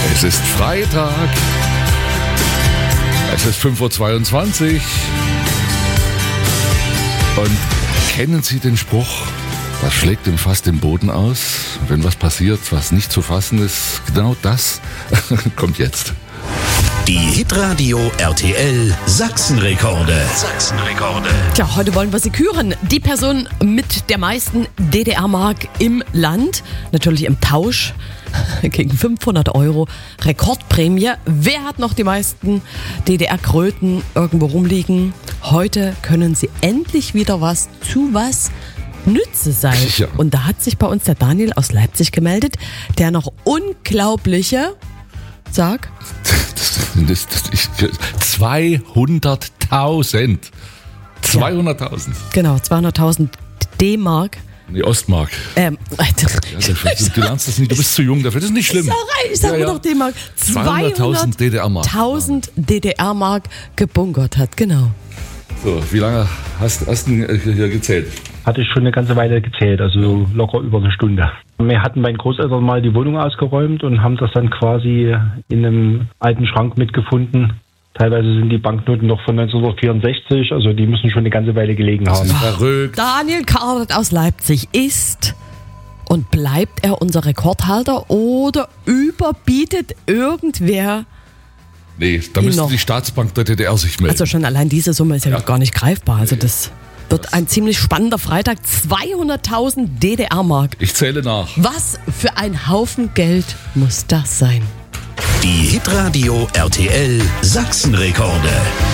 Es ist Freitag. Es ist 5:22 Uhr. Und kennen Sie den Spruch, was schlägt im Fass den Boden aus? Wenn was passiert, was nicht zu fassen ist, genau das kommt jetzt. Die Hitradio RTL Sachsenrekorde. Tja, heute wollen wir sie küren. Die Person mit der meisten DDR-Mark im Land, natürlich im Tausch gegen 500 € Rekordprämie. Wer hat noch die meisten DDR-Kröten irgendwo rumliegen? Heute können sie endlich wieder was Nütze sein. Ja. Und da hat sich bei uns der Daniel aus Leipzig gemeldet, der noch unglaubliche, 200.000. 200.000. Genau, 200.000 D-Mark. Nee, Ostmark. Ja, du lernst das nicht, du bist zu jung dafür, das ist nicht schlimm. Ich sag nur noch D-Mark. 200.000 DDR-Mark. 200.000 DDR-Mark gebunkert hat, genau. So, wie lange hast du hier gezählt? Hatte ich schon eine ganze Weile gezählt, also locker über eine Stunde. Wir hatten bei den Großeltern mal die Wohnung ausgeräumt und haben das dann quasi in einem alten Schrank mitgefunden. Teilweise sind die Banknoten noch von 1964, also die müssen schon eine ganze Weile gelegen haben. Verrückt. Daniel Karlet aus Leipzig ist und bleibt er unser Rekordhalter oder überbietet irgendwer? Nee, da müsste die Staatsbank der DDR sich melden. Also schon allein diese Summe ist ja gar nicht greifbar. Also das wird ein ziemlich spannender Freitag. 200.000 DDR-Mark. Ich zähle nach. Was für ein Haufen Geld muss das sein? Die Hitradio RTL Sachsenrekorde.